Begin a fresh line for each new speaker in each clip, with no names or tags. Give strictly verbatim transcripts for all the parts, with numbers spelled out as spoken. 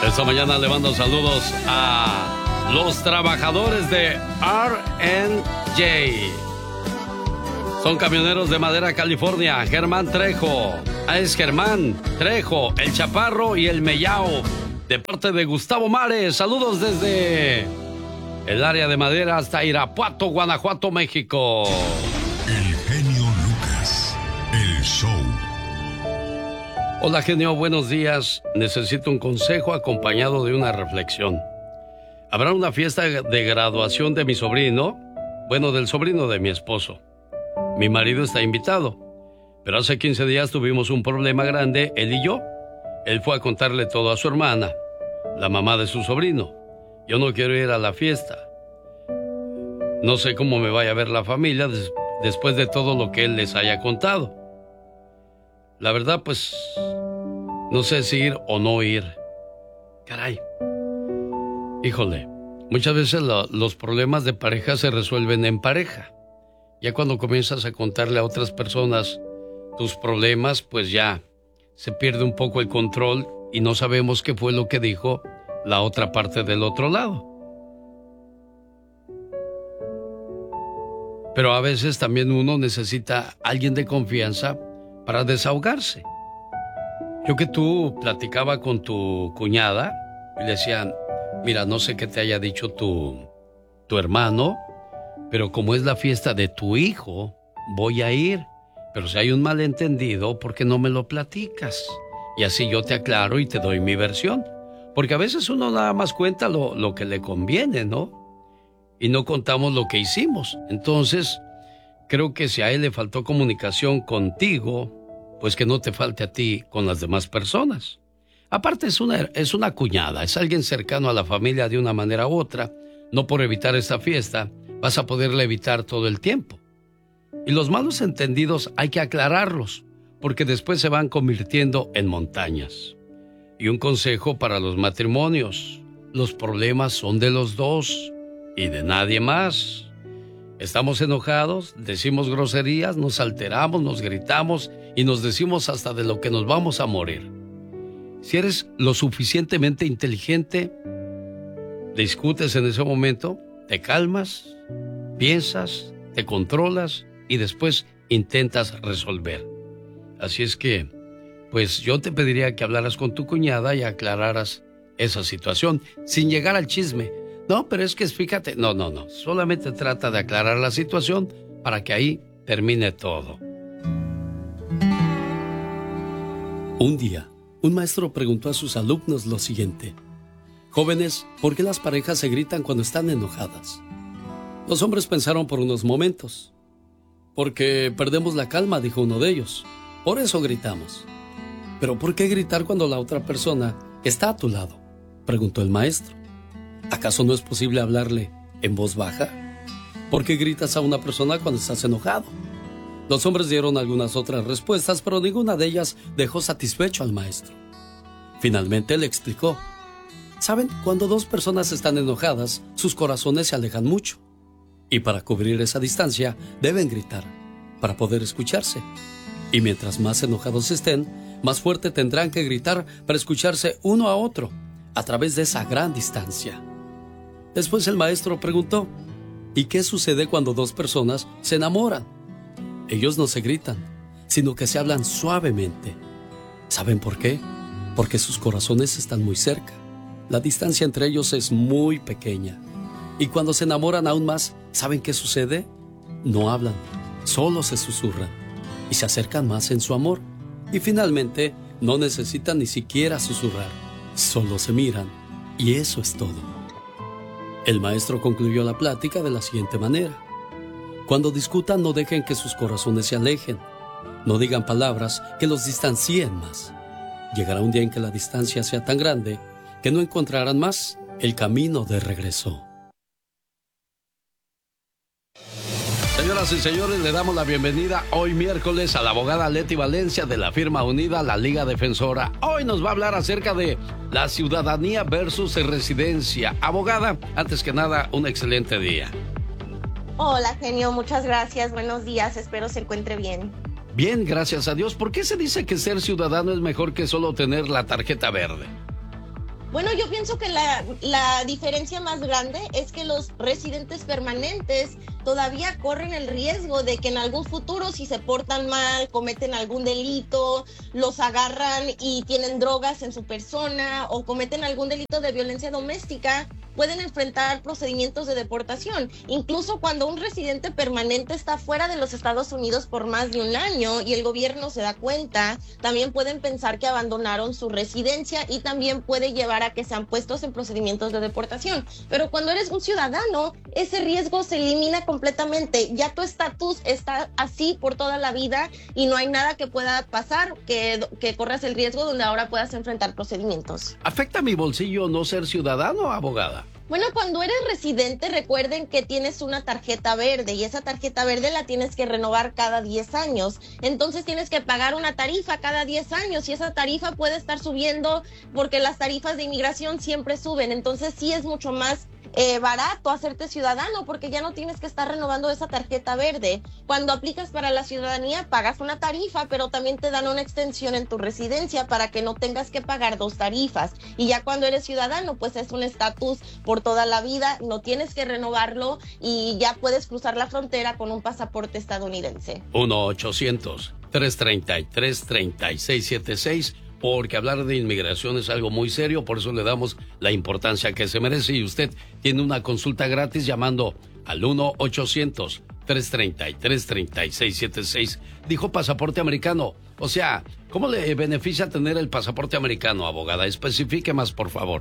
Esta mañana le mando saludos a los trabajadores de R and J. Son camioneros de Madera, California. Germán Trejo. Ah, es Germán Trejo, el Chaparro y el Mellao. De parte de Gustavo Mares. Saludos desde el área de Madera hasta Irapuato, Guanajuato, México.
El genio Lucas. El show.
Hola, genio, buenos días. Necesito un consejo acompañado de una reflexión. Habrá una fiesta de graduación de mi sobrino, bueno, del sobrino de mi esposo. Mi marido está invitado, pero hace quince días tuvimos un problema grande, él y yo. Él fue a contarle todo a su hermana, la mamá de su sobrino. Yo no quiero ir a la fiesta. No sé cómo me vaya a ver la familia des- después de todo lo que él les haya contado. La verdad, pues, no sé si ir o no ir. Caray. Híjole, muchas veces lo, los problemas de pareja se resuelven en pareja. Ya cuando comienzas a contarle a otras personas tus problemas, pues ya se pierde un poco el control y no sabemos qué fue lo que dijo la otra parte del otro lado. Pero a veces también uno necesita a alguien de confianza para desahogarse. Yo que tú platicaba con tu cuñada y le decían, mira, no sé qué te haya dicho tu, tu hermano, pero como es la fiesta de tu hijo, voy a ir. Pero si hay un malentendido, ¿por qué no me lo platicas? Y así yo te aclaro y te doy mi versión. Porque a veces uno nada más cuenta lo, lo que le conviene, ¿no? Y no contamos lo que hicimos. Entonces, creo que si a él le faltó comunicación contigo, pues que no te falte a ti con las demás personas. Aparte es una, es una cuñada, es alguien cercano a la familia de una manera u otra. No por evitar esta fiesta vas a poderla evitar todo el tiempo. Y los malos entendidos hay que aclararlos, porque después se van convirtiendo en montañas. Y un consejo para los matrimonios: los problemas son de los dos y de nadie más. Estamos enojados, decimos groserías, nos alteramos, nos gritamos y nos decimos hasta de lo que nos vamos a morir. Si eres lo suficientemente inteligente, discutes en ese momento, te calmas, piensas, te controlas y después intentas resolver. Así es que, pues yo te pediría que hablaras con tu cuñada y aclararas esa situación, sin llegar al chisme. No, pero es que fíjate, no, no, no, solamente trata de aclarar la situación para que ahí termine todo. Un día, un maestro preguntó a sus alumnos lo siguiente: jóvenes, ¿por qué las parejas se gritan cuando están enojadas? Los hombres pensaron por unos momentos. Porque perdemos la calma, dijo uno de ellos. Por eso gritamos. ¿Pero por qué gritar cuando la otra persona está a tu lado?, preguntó el maestro. ¿Acaso no es posible hablarle en voz baja? ¿Por qué gritas a una persona cuando estás enojado? Los hombres dieron algunas otras respuestas, pero ninguna de ellas dejó satisfecho al maestro. Finalmente le explicó: ¿saben? Cuando dos personas están enojadas, sus corazones se alejan mucho. Y para cubrir esa distancia, deben gritar, para poder escucharse. Y mientras más enojados estén, más fuerte tendrán que gritar para escucharse uno a otro, a través de esa gran distancia. Después el maestro preguntó: ¿y qué sucede cuando dos personas se enamoran? Ellos no se gritan, sino que se hablan suavemente. ¿Saben por qué? Porque sus corazones están muy cerca. La distancia entre ellos es muy pequeña. Y cuando se enamoran aún más, ¿saben qué sucede? No hablan, solo se susurran y se acercan más en su amor. Y finalmente, no necesitan ni siquiera susurrar, solo se miran y eso es todo. El maestro concluyó la plática de la siguiente manera: cuando discutan, no dejen que sus corazones se alejen. No digan palabras que los distancien más. Llegará un día en que la distancia sea tan grande que no encontrarán más el camino de regreso. Señoras y señores, le damos la bienvenida hoy miércoles a la abogada Leti Valencia de la firma unida La Liga Defensora. Hoy nos va a hablar acerca de la ciudadanía versus residencia. Abogada, antes que nada, un excelente día.
Hola, genio, muchas gracias, buenos días, espero se encuentre bien.
Bien, gracias a Dios. ¿Por qué se dice que ser ciudadano es mejor que solo tener la tarjeta verde?
Bueno, yo pienso que la, la diferencia más grande es que los residentes permanentes todavía corren el riesgo de que en algún futuro, si se portan mal, cometen algún delito, los agarran y tienen drogas en su persona o cometen algún delito de violencia doméstica, pueden enfrentar procedimientos de deportación. Incluso cuando un residente permanente está fuera de los Estados Unidos por más de un año y el gobierno se da cuenta, también pueden pensar que abandonaron su residencia y también puede llevar a que sean puestos en procedimientos de deportación. Pero cuando eres un ciudadano, ese riesgo se elimina completamente. Ya tu estatus está así por toda la vida y no hay nada que pueda pasar que, que corras el riesgo donde ahora puedas enfrentar procedimientos.
¿Afecta mi bolsillo no ser ciudadano, abogada?
Bueno, cuando eres residente, recuerden que tienes una tarjeta verde y esa tarjeta verde la tienes que renovar cada diez años. Entonces tienes que pagar una tarifa cada diez años y esa tarifa puede estar subiendo porque las tarifas de inmigración siempre suben. Entonces sí es mucho más eh, barato hacerte ciudadano porque ya no tienes que estar renovando esa tarjeta verde. Cuando aplicas para la ciudadanía pagas una tarifa, pero también te dan una extensión en tu residencia para que no tengas que pagar dos tarifas. Y ya cuando eres ciudadano, pues es un estatus por toda la vida, no tienes que renovarlo y ya puedes cruzar la frontera con un pasaporte estadounidense.
uno ochocientos, tres treinta y tres, treinta y seis setenta y seis, porque hablar de inmigración es algo muy serio, por eso le damos la importancia que se merece y usted tiene una consulta gratis llamando al uno ochocientos, tres treinta y tres, treinta y seis setenta y seis. Dijo pasaporte americano, o sea, ¿cómo le beneficia tener el pasaporte americano, abogada? Especifique más, por favor.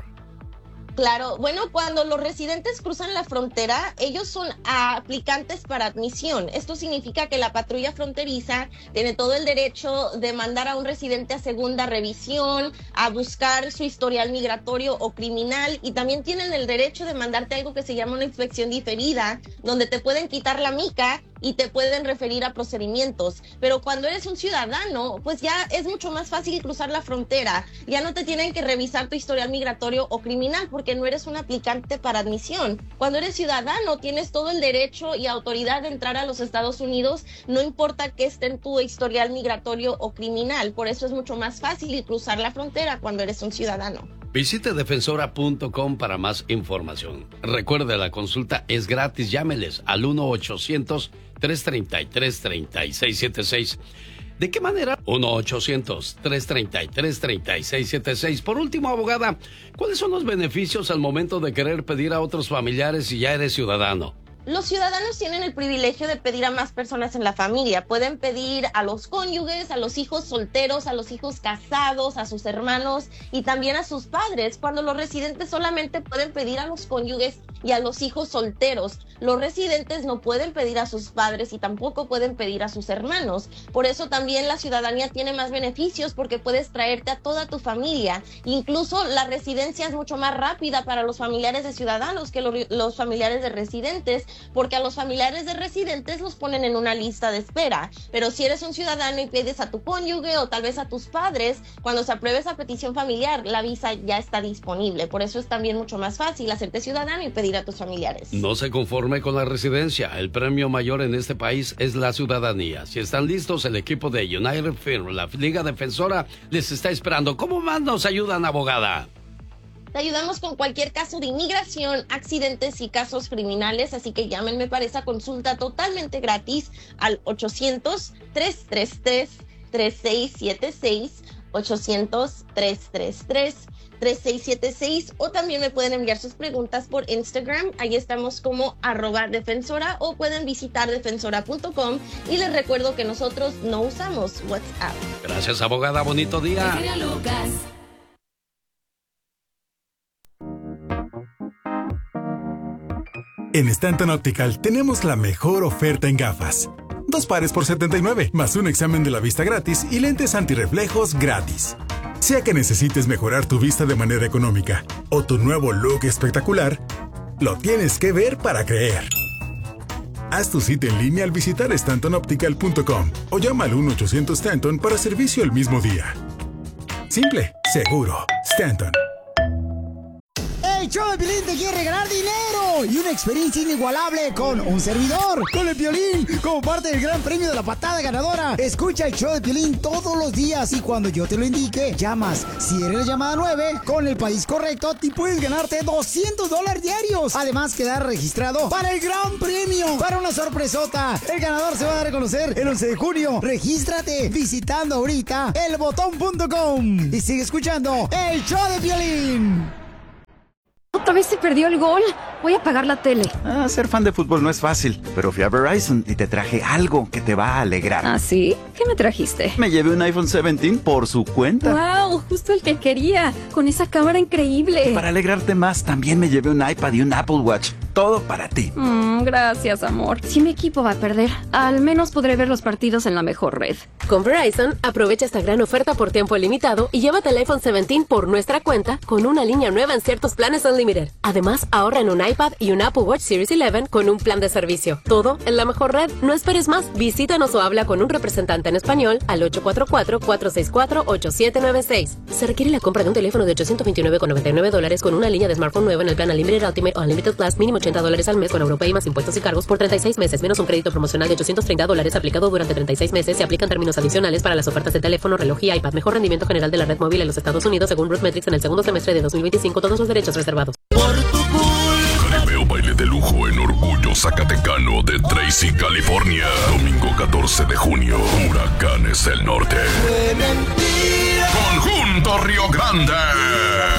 Claro, bueno, cuando los residentes cruzan la frontera, ellos son aplicantes para admisión. Esto significa que la patrulla fronteriza tiene todo el derecho de mandar a un residente a segunda revisión, a buscar su historial migratorio o criminal, y también tienen el derecho de mandarte algo que se llama una inspección diferida, donde te pueden quitar la mica y te pueden referir a procedimientos. Pero cuando eres un ciudadano, pues ya es mucho más fácil cruzar la frontera. Ya no te tienen que revisar tu historial migratorio o criminal porque no eres un aplicante para admisión. Cuando eres ciudadano, tienes todo el derecho y autoridad de entrar a los Estados Unidos, no importa que esté en tu historial migratorio o criminal. Por eso es mucho más fácil cruzar la frontera cuando eres un ciudadano.
Visite defensora punto com para más información. Recuerde, la consulta es gratis. Llámeles al uno ochocientos, tres treinta y tres, treinta y seis setenta y seis. ¿De qué manera? uno ochocientos, tres treinta y tres, treinta y seis setenta y seis. Por último, abogada, ¿cuáles son los beneficios al momento de querer pedir a otros familiares si ya eres ciudadano?
Los ciudadanos tienen el privilegio de pedir a más personas en la familia. Pueden pedir a los cónyuges, a los hijos solteros, a los hijos casados, a sus hermanos y también a sus padres, cuando los residentes solamente pueden pedir a los cónyuges y a los hijos solteros. Los residentes no pueden pedir a sus padres y tampoco pueden pedir a sus hermanos. Por eso también la ciudadanía tiene más beneficios porque puedes traerte a toda tu familia. Incluso la residencia es mucho más rápida para los familiares de ciudadanos que lo, los familiares de residentes, porque a los familiares de residentes los ponen en una lista de espera. Pero si eres un ciudadano y pides a tu cónyuge o tal vez a tus padres, cuando se apruebe esa petición familiar, la visa ya está disponible. Por eso es también mucho más fácil hacerte ciudadano y pedir a tus familiares.
No se conforme con la residencia. El premio mayor en este país es la ciudadanía. Si están listos, el equipo de United Firm, la Liga Defensora, les está esperando. ¿Cómo más nos ayudan, abogada?
Te ayudamos con cualquier caso de inmigración, accidentes y casos criminales, así que llámenme para esa consulta totalmente gratis al ochocientos, tres treinta y tres, treinta y seis setenta y seis, ochocientos, tres treinta y tres, treinta y seis setenta y seis, o también me pueden enviar sus preguntas por Instagram, ahí estamos como arroba defensora, o pueden visitar defensora punto com y les recuerdo que nosotros no usamos WhatsApp.
Gracias, abogada, bonito día.
En Stanton Optical tenemos la mejor oferta en gafas. Dos pares por setenta y nueve, más un examen de la vista gratis y lentes antirreflejos gratis. Sea que necesites mejorar tu vista de manera económica o tu nuevo look espectacular, lo tienes que ver para creer. Haz tu cita en línea al visitar stanton optical punto com o llama al uno ochocientos Stanton para servicio el mismo día. Simple, seguro, Stanton.
El show de Piolín te quiere regalar dinero y una experiencia inigualable con un servidor, con el Piolín, como parte del gran premio de la patada ganadora. Escucha el show de Piolín todos los días y cuando yo te lo indique, llamas. Si eres la llamada nueve, con el país correcto, y puedes ganarte doscientos dólares diarios. Además, quedar registrado para el gran premio, para una sorpresota. El ganador se va a dar a conocer el once de junio. Regístrate visitando ahorita el botón punto com y sigue escuchando el show de Piolín.
Otra vez se perdió el gol. Voy a apagar la tele.
Ah, ser fan de fútbol no es fácil, pero fui a Verizon y te traje algo que te va a alegrar.
¿Ah, sí? ¿Qué me trajiste?
Me llevé un iPhone diecisiete por su cuenta.
¡Wow! Justo el que quería. Con esa cámara increíble.
Para alegrarte más, también me llevé un iPad y un Apple Watch. Todo para ti.
Mm, gracias, amor. Si mi equipo va a perder, al menos podré ver los partidos en la mejor red.
Con Verizon, aprovecha esta gran oferta por tiempo limitado y llévate el iPhone diecisiete por nuestra cuenta con una línea nueva en ciertos planes Unlimited. Además, ahorra en un iPad y un Apple Watch Series once con un plan de servicio. Todo en la mejor red. No esperes más. Visítanos o habla con un representante en español al ocho cuatro cuatro, cuatro seis cuatro, ocho siete nueve seis. Se requiere la compra de un teléfono de ochocientos veintinueve con noventa y nueve dólares con una línea de smartphone nueva en el plan Unlimited Ultimate o Unlimited Plus, mínimo ochenta dólares al mes con Europay más impuestos y cargos por treinta y seis meses, menos un crédito promocional de ochocientos treinta dólares aplicado durante treinta y seis meses. Se aplican términos adicionales para las ofertas de teléfono, reloj y iPad. Mejor rendimiento general de la red móvil en los Estados Unidos según RootMetrics en el segundo semestre de dos mil veinticinco. Todos los derechos reservados.
Jaripeo Baile de Lujo en Orgullo Zacatecano de Tracy, California. Domingo catorce de junio. Huracanes del Norte. Conjunto Río Grande.